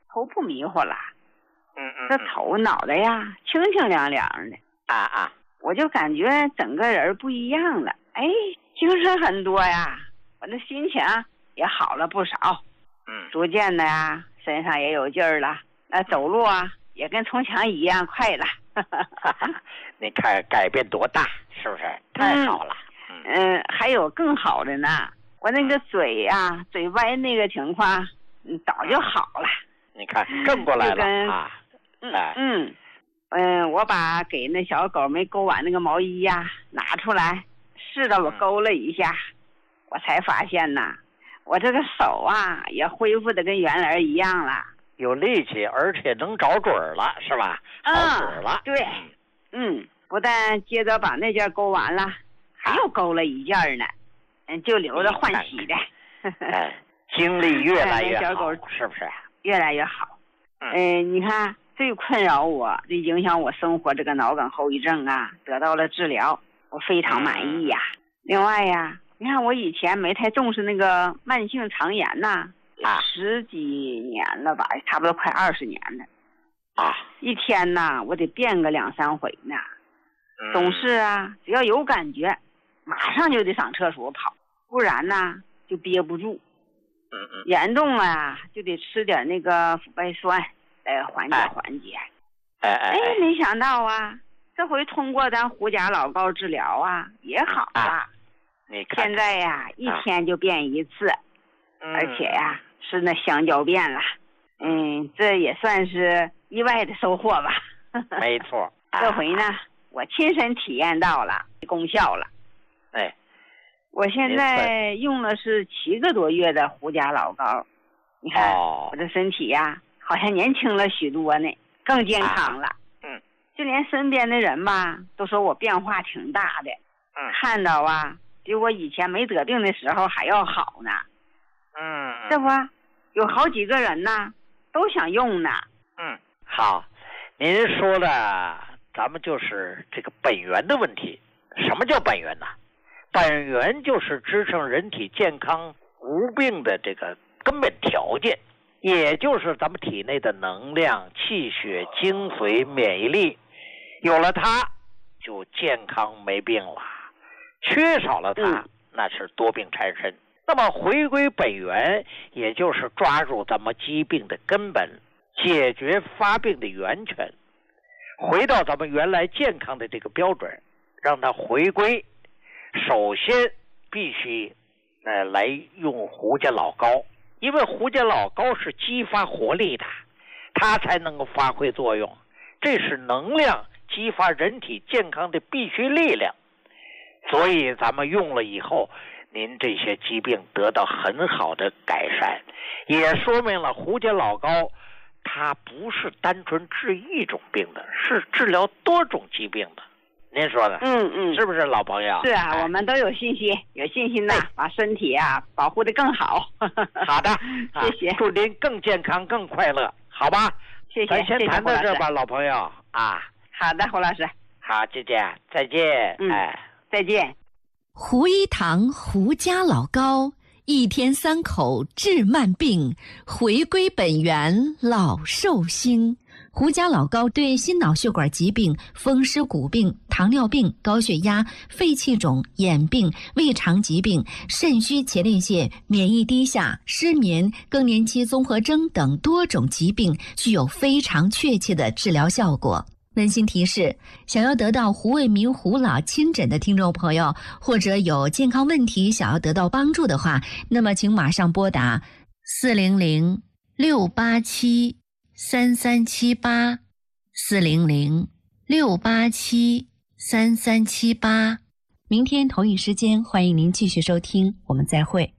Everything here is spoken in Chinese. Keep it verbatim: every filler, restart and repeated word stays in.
头不迷糊了， 嗯嗯， 这头脑袋呀清清凉凉的啊啊， 我就感觉整个人不一样了，哎，精神很多呀，我的心情也好了不少， 嗯， 逐渐的呀，身上也有劲儿了，那走路啊也跟从前一样快了。 你看改变多大，是不是？太好了。 嗯，嗯还有更好的呢，我那个嘴呀，嘴歪那个情况，嗯，早就好了。 你看，更过来了啊！ 嗯嗯嗯，我把给那小狗没勾完那个毛衣呀拿出来，试着我勾了一下，嗯、我才发现呐，我这个手啊也恢复的跟原来一样了， 有力气，而且能找准了，是吧？好使了。 嗯、对，嗯，不但接着把那件勾完了，还又勾了一件呢，嗯，就留着换洗的。 哎，精力越来越好， 小狗是不是？ 越来越好。嗯、呃，你看。最困扰我、最影响我生活这个脑梗后遗症啊，得到了治疗，我非常满意呀。嗯、另外呀，你看我以前没太重视那个慢性肠炎呐，啊，十几年了吧，差不多快二十年了。啊，一天呐，我得便个两三回呢。嗯、总是啊，只要有感觉，马上就得上厕所跑，不然呢就憋不住。嗯嗯。严重了啊，就得吃点那个辅败酸。呃，缓解缓解， 哎哎哎， 没想到啊，这回通过咱胡家老高治疗啊，也好了。啊、 你看， 现在呀、啊，一天就便一次， 嗯、 而且呀、啊，是那香蕉便了。嗯，这也算是意外的收获吧。 没错， 这回呢，我亲身体验到了功效了。 哎， 我现在用的是七个多月的胡家老高，你看、哦、我这身体呀、啊。好像年轻了许多呢，更健康了。啊、 嗯， 就连身边的人吧，都说我变化挺大的。 嗯， 看到啊，比我以前没得病的时候还要好呢。 嗯， 这不，有好几个人呢，都想用呢。 嗯，好，您说的，咱们就是这个本源的问题。什么叫本源呢？本源就是支撑人体健康无病的这个根本条件。也就是咱们体内的能量、气血、精髓、免疫力，有了它就健康没病了，缺少了它、嗯、那是多病缠身。那么回归本源，也就是抓住咱们疾病的根本，解决发病的源泉，回到咱们原来健康的这个标准，让它回归。首先必须呃来用胡家老高。因为胡家老高是激发活力的，它才能够发挥作用，这是能量激发人体健康的必须力量。所以咱们用了以后，您这些疾病得到很好的改善，也说明了胡家老高它不是单纯治一种病的，是治疗多种疾病的。您说的， 嗯嗯， 是不是老朋友？ 是啊，哎、我们都有信心，有信心呐，把身体啊保护得更好。 好的， 谢谢， 祝您更健康、更快乐，好吧？ 谢谢， 咱先谈到这吧，老朋友啊。 好的，胡老师。 好，再见，再见， 嗯、 哎， 再见。 胡一堂胡家老高，一天三口治慢病，回归本源老寿星。胡家老高对心脑血管疾病、风湿骨病、糖尿病、高血压、肺气肿、眼病、胃肠疾病、肾虚前列腺、免疫低下、失眠、更年期综合征等多种疾病具有非常确切的治疗效果。温馨提示，想要得到胡卫民胡老亲诊的听众朋友，或者有健康问题想要得到帮助的话，那么请马上拨打四零零六八七三三七八四零零六八七三三七八。明天同一时间，欢迎您继续收听，我们再会。